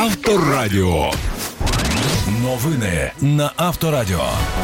Авторадіо. Новини на Авторадіо.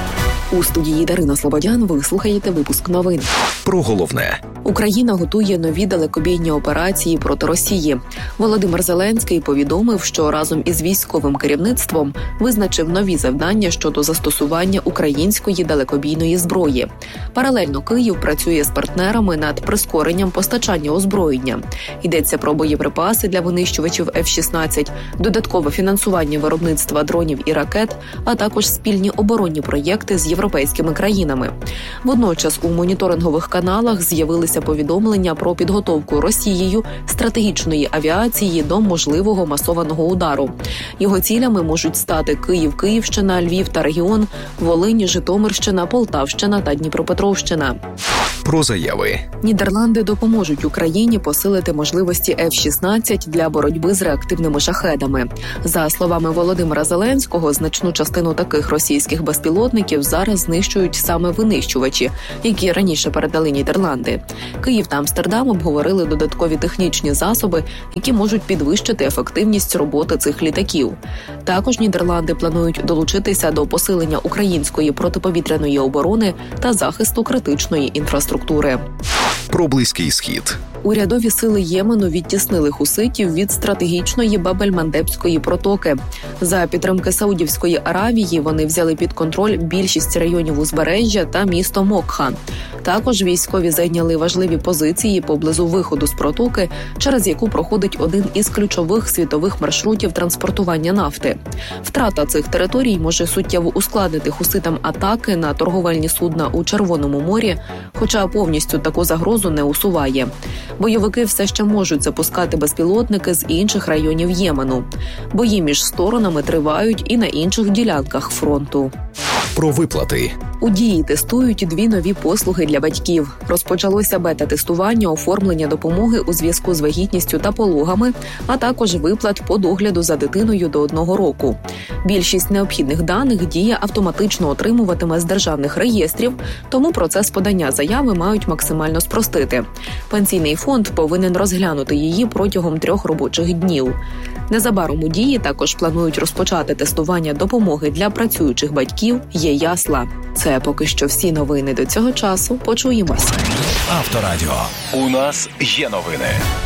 У студії Дарина Слободян ви слухаєте випуск новин. Про головне. Україна готує нові далекобійні операції проти Росії. Володимир Зеленський повідомив, що разом із військовим керівництвом визначив нові завдання щодо застосування української далекобійної зброї. Паралельно Київ працює з партнерами над прискоренням постачання озброєння. Йдеться про боєприпаси для винищувачів F-16, додаткове фінансування виробництва дронів і ракет, а також спільні оборонні проєкти з європейськими країнами. Водночас у моніторингових каналах з'явилися повідомлення про підготовку Росією стратегічної авіації до можливого масованого удару. Його цілями можуть стати Київ, Київщина, Львів та регіон, Волинь, Житомирщина, Полтавщина та Дніпропетровщина. Про заяви. Нідерланди допоможуть Україні посилити можливості F-16 для боротьби з реактивними шахедами. За словами Володимира Зеленського, значну частину таких російських безпілотників зараз знищують саме винищувачі, які раніше передали Нідерланди. Київ та Амстердам обговорили додаткові технічні засоби, які можуть підвищити ефективність роботи цих літаків. Також Нідерланди планують долучитися до посилення української протиповітряної оборони та захисту критичної інфраструктури. Про Близький Схід. Урядові сили Ємену відтіснили хуситів від стратегічної Бабель-Мандебської протоки. За підтримки Саудівської Аравії вони взяли під контроль більшість районів узбережжя та місто Мокха. Також військові зайняли важливі позиції поблизу виходу з протоки, через яку проходить один із ключових світових маршрутів транспортування нафти. Втрата цих територій може суттєво ускладнити хуситам атаки на торговельні судна у Червоному морі, хоча повністю таку загрозу не усуває. Бойовики все ще можуть запускати безпілотники з інших районів Ємену. Бої між сторонами тривають і на інших ділянках фронту. Про виплати. У Дії тестують 2 нові послуги для батьків. Розпочалося бета-тестування оформлення допомоги у зв'язку з вагітністю та пологами, а також виплат по догляду за дитиною до 1 року. Більшість необхідних даних Дія автоматично отримуватиме з державних реєстрів, тому процес подання заяви мають максимально спростити. Пенсійний фонд повинен розглянути її протягом 3 робочих днів. Незабаром у Дії також планують розпочати тестування допомоги для працюючих батьків «Є-ясла». Це поки що всі новини до цього часу. Почуємося. Авторадіо. У нас є новини.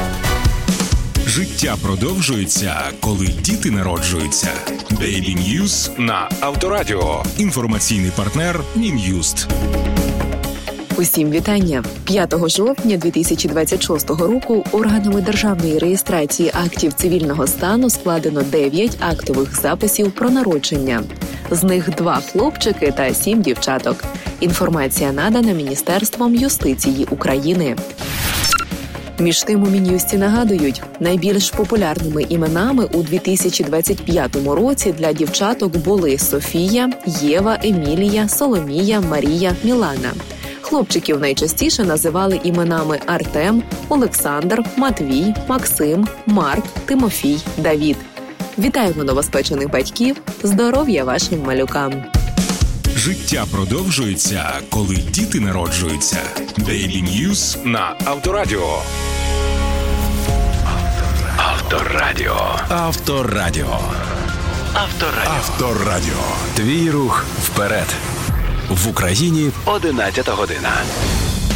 Життя продовжується, коли діти народжуються. Daily News на Авторадіо. Інформаційний партнер Мін'юст. Усім вітання. 5 жовтня 2026 року органами державної реєстрації актів цивільного стану складено 9 актових записів про народження. З них 2 хлопчики та 7 дівчаток. Інформація надана Міністерством юстиції України. Між тим у Мін'юсті нагадують, найбільш популярними іменами у 2025 році для дівчаток були Софія, Єва, Емілія, Соломія, Марія, Мілана. Хлопчиків найчастіше називали іменами Артем, Олександр, Матвій, Максим, Марк, Тимофій, Давід. Вітаємо новоспечених батьків, здоров'я вашим малюкам! Життя продовжується, коли діти народжуються. Daily News на Авторадіо. Авторадіо. Авторадіо. Авторадіо. Авторадіо. Твій рух вперед. В Україні 11 година.